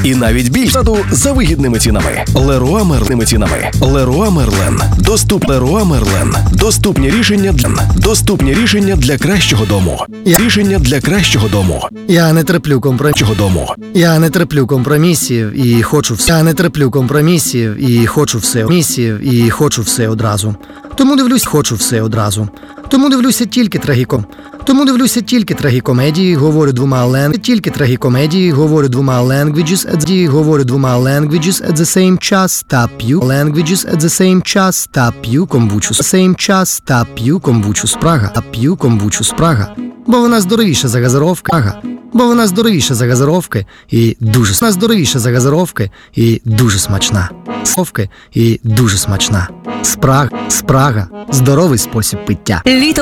І навіть більше за вигідними цінами. Леруа Мерлен. Доступні рішення для кращого дому. Я не терплю компромісів і хочу все одразу. Тому дивлюся тільки трагікомедії, говорю двома languages at the same час та п'ю комбучу Спрага. Бо вона здоровіша за газировки і дуже смачна. Спрага – здоровий спосіб пиття. Літо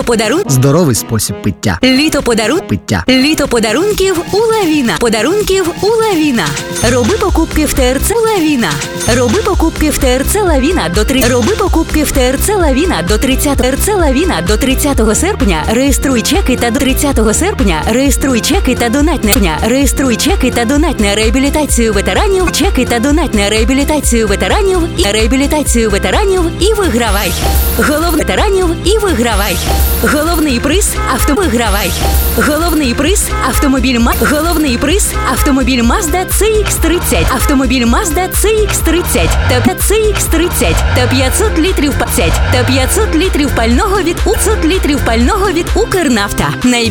подарунків у Лавіна. Роби покупки в ТРЦ Лавіна до 30 серпня. Реєструй чеки та донать на реабілітацію ветеранів і вигравай. Головний приз автомобіль Mazda CX-30 та 500 літрів пального від Укрнафта.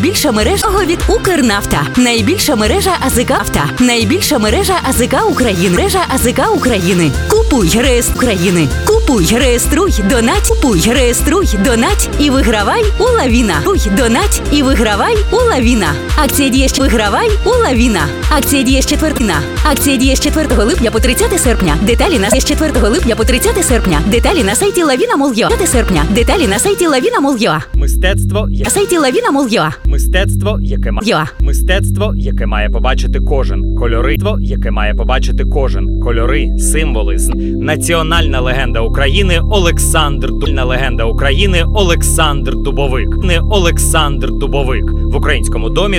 Найбільша мережа АЗК України. Купуй, реєструй, донать і вигравай у Лавіна. Акція діє з 4 липня по 30 серпня. Деталі на сайті Лавіна Молл.ua. Мистецтво, яке має побачити кожен. Кольори, символи. Національна легенда України Олександр Дубовик. В українському домі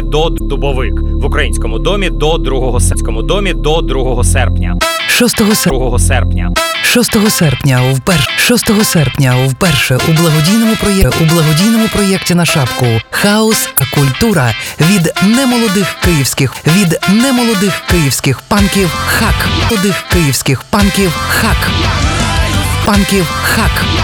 до 2 серпня. 6 серпня вперше у благодійному проєкті на шапку «Хаос Культура» від немолодих київських панків «Хак».